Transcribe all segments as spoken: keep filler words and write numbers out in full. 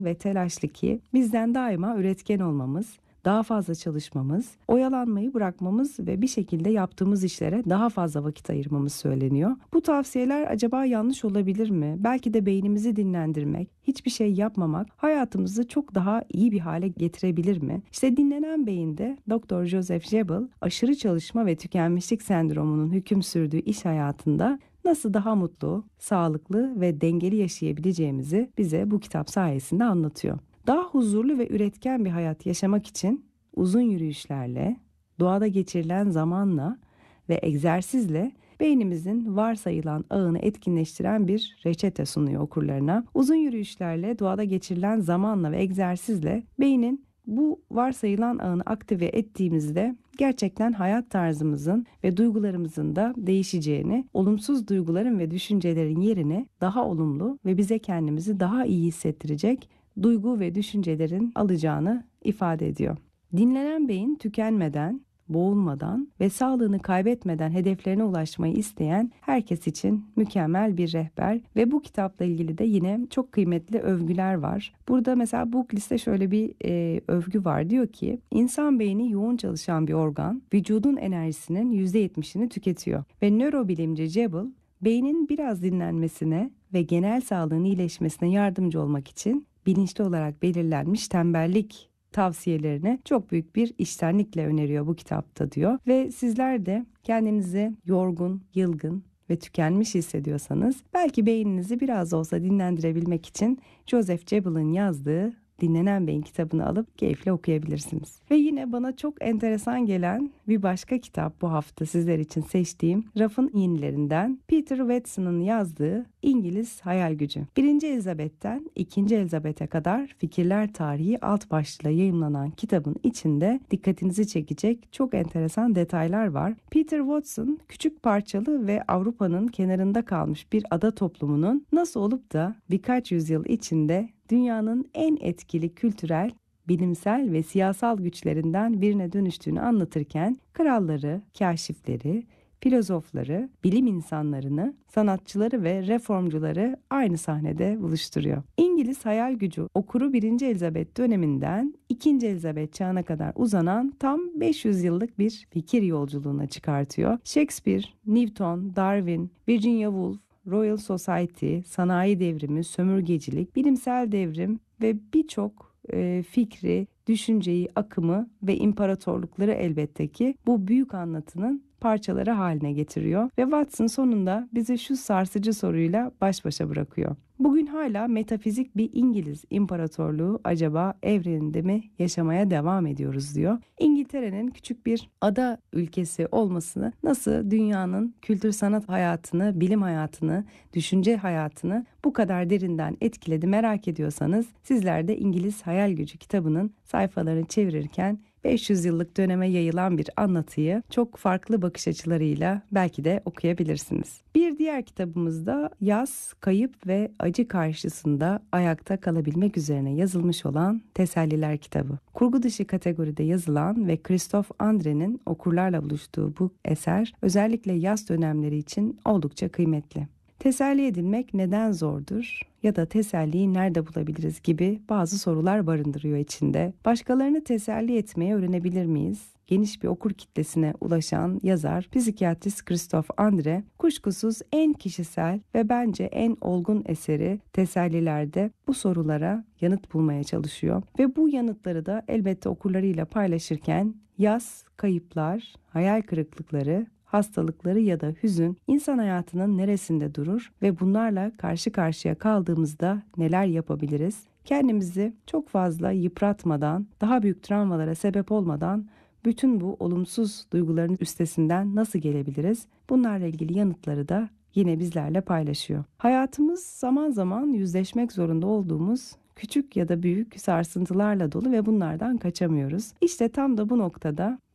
ve telaşlı ki bizden daima üretken olmamız, daha fazla çalışmamız, oyalanmayı bırakmamız ve bir şekilde yaptığımız işlere daha fazla vakit ayırmamız söyleniyor. Bu tavsiyeler acaba yanlış olabilir mi? Belki de beynimizi dinlendirmek, hiçbir şey yapmamak hayatımızı çok daha iyi bir hale getirebilir mi? İşte dinlenen beyinde doktor Joseph Jebel, aşırı çalışma ve tükenmişlik sendromunun hüküm sürdüğü iş hayatında nasıl daha mutlu, sağlıklı ve dengeli yaşayabileceğimizi bize bu kitap sayesinde anlatıyor. Daha huzurlu ve üretken bir hayat yaşamak için uzun yürüyüşlerle, doğada geçirilen zamanla ve egzersizle beynimizin varsayılan ağını etkinleştiren bir reçete sunuyor okurlarına. Uzun yürüyüşlerle, doğada geçirilen zamanla ve egzersizle beynin bu varsayılan ağını aktive ettiğimizde gerçekten hayat tarzımızın ve duygularımızın da değişeceğini, olumsuz duyguların ve düşüncelerin yerine daha olumlu ve bize kendimizi daha iyi hissettirecek duygu ve düşüncelerin alacağını ifade ediyor. Dinlenen beyin tükenmeden, boğulmadan ve sağlığını kaybetmeden hedeflerine ulaşmayı isteyen herkes için mükemmel bir rehber ve bu kitapla ilgili de yine çok kıymetli övgüler var. Burada mesela bu liste şöyle bir e, övgü var, diyor ki insan beyni yoğun çalışan bir organ, vücudun enerjisinin yüzde yetmişini tüketiyor ve nörobilimci Jebel beynin biraz dinlenmesine ve genel sağlığın iyileşmesine yardımcı olmak için bilinçli olarak belirlenmiş tembellik tavsiyelerini çok büyük bir içtenlikle öneriyor bu kitapta, diyor. Ve sizler de kendinizi yorgun, yılgın ve tükenmiş hissediyorsanız belki beyninizi biraz olsa dinlendirebilmek için Joseph Jebel'in yazdığı Dinlenen Beyin kitabını alıp keyifle okuyabilirsiniz. Ve yine bana çok enteresan gelen bir başka kitap bu hafta sizler için seçtiğim rafın yenilerinden Peter Watson'ın yazdığı İngiliz Hayal Gücü. Birinci Elizabeth'ten ikinci Elizabeth'e kadar fikirler tarihi alt başlığıyla yayımlanan kitabın içinde dikkatinizi çekecek çok enteresan detaylar var. Peter Watson küçük parçalı ve Avrupa'nın kenarında kalmış bir ada toplumunun nasıl olup da birkaç yüzyıl içinde dünyanın en etkili kültürel, bilimsel ve siyasal güçlerinden birine dönüştüğünü anlatırken kralları, kâşifleri, filozofları, bilim insanlarını, sanatçıları ve reformcuları aynı sahnede buluşturuyor. İngiliz Hayal Gücü okuru birinci Elizabeth döneminden ikinci Elizabeth çağına kadar uzanan tam beş yüz yıllık bir fikir yolculuğuna çıkartıyor. Shakespeare, Newton, Darwin, Virginia Woolf, Royal Society, sanayi devrimi, sömürgecilik, bilimsel devrim ve birçok e, fikri, düşünceyi, akımı ve imparatorlukları elbette ki bu büyük anlatının parçaları haline getiriyor ve Watson sonunda bizi şu sarsıcı soruyla baş başa bırakıyor. Bugün hala metafizik bir İngiliz imparatorluğu acaba evreninde mi yaşamaya devam ediyoruz, diyor. İngiltere'nin küçük bir ada ülkesi olmasını nasıl dünyanın kültür sanat hayatını, bilim hayatını, düşünce hayatını bu kadar derinden etkiledi merak ediyorsanız sizler de İngiliz Hayal Gücü kitabının sayfalarını çevirirken beş yüz yıllık döneme yayılan bir anlatıyı çok farklı bakış açılarıyla belki de okuyabilirsiniz. Bir diğer kitabımızda yas, kayıp ve acı karşısında ayakta kalabilmek üzerine yazılmış olan Teselliler kitabı. Kurgu dışı kategoride yazılan ve Christophe André'nin okurlarla buluştuğu bu eser özellikle yaz dönemleri için oldukça kıymetli. Teselli edilmek neden zordur ya da teselliyi nerede bulabiliriz gibi bazı sorular barındırıyor içinde. Başkalarını teselli etmeyi öğrenebilir miyiz? Geniş bir okur kitlesine ulaşan yazar, psikiyatrist Christophe André, kuşkusuz en kişisel ve bence en olgun eseri Tesellilerde bu sorulara yanıt bulmaya çalışıyor. Ve bu yanıtları da elbette okurlarıyla paylaşırken yas, kayıplar, hayal kırıklıkları, hastalıkları ya da hüzün insan hayatının neresinde durur ve bunlarla karşı karşıya kaldığımızda neler yapabiliriz? Kendimizi çok fazla yıpratmadan, daha büyük travmalara sebep olmadan bütün bu olumsuz duyguların üstesinden nasıl gelebiliriz? Bunlarla ilgili yanıtları da yine bizlerle paylaşıyor. Hayatımız zaman zaman yüzleşmek zorunda olduğumuz küçük ya da büyük sarsıntılarla dolu ve bunlardan kaçamıyoruz. İşte tam da bu noktada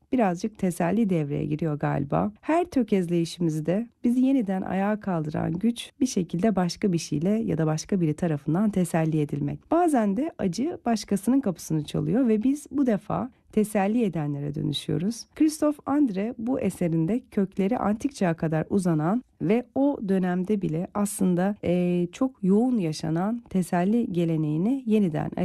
birazcık teselli devreye giriyor galiba. Her tökezleyişimizde bizi yeniden ayağa kaldıran güç bir şekilde başka bir şeyle ya da başka biri tarafından teselli edilmek. Bazen de acı başkasının kapısını çalıyor ve biz bu defa teselli edenlere dönüşüyoruz. Christoph André bu eserinde kökleri antik çağa kadar uzanan ve o dönemde bile aslında e, çok yoğun yaşanan teselli geleneğini yeniden